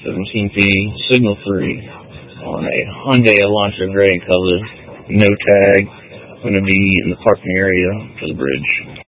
17P, signal free, on a Hyundai Elantra gray color, no tag, going to be in the parking area for the bridge.